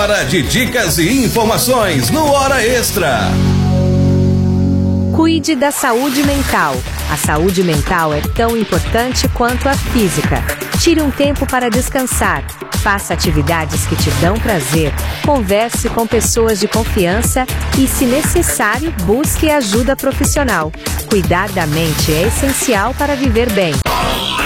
Hora de dicas e informações no Hora Extra. Cuide da saúde mental. A saúde mental é tão importante quanto a física. Tire um tempo para descansar. Faça atividades que te dão prazer. Converse com pessoas de confiança e, se necessário, busque ajuda profissional. Cuidar da mente é essencial para viver bem.